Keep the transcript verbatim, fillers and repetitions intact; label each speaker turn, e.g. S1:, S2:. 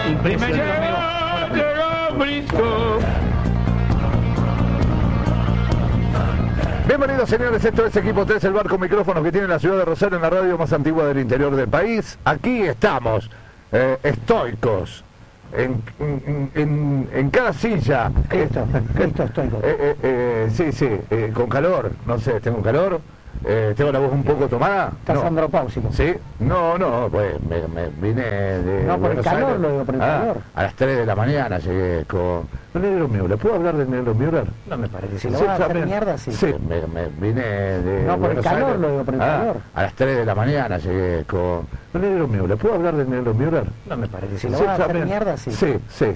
S1: Bienvenidos, señores, esto es Equipo tres, el bar con micrófonos que tiene la ciudad de Rosario, en la radio más antigua del interior del país. Aquí estamos, eh, estoicos, en, en, en, en cada silla.
S2: Esto, esto estoico.
S1: Eh, eh, eh, sí, sí, eh, con calor, no sé, tengo calor. Eh, ¿Tengo la voz un poco tomada?
S2: Estás
S1: no.
S2: andropáusico.
S1: ¿Sí? No, no, pues me, me vine de
S2: No, por el
S1: Buenos
S2: calor,
S1: Aires.
S2: lo digo, por el
S1: Ah,
S2: calor.
S1: A las tres de la mañana llegué con... El negro Müller, ¿le puedo hablar del negro Müller?
S2: No me parece. Si
S1: Sí,
S2: lo vas a hacer
S1: también.
S2: mierda, sí.
S1: Sí, me, me vine de
S2: No, por el
S1: Buenos
S2: calor,
S1: Aires.
S2: lo digo, por el
S1: Ah,
S2: calor.
S1: A las tres de la mañana llegué con... El negro Müller, ¿le puedo hablar del negro Müller?
S2: No me parece. Si lo
S1: Sí,
S2: vas a hacer
S1: también.
S2: mierda, sí.
S1: Sí, sí,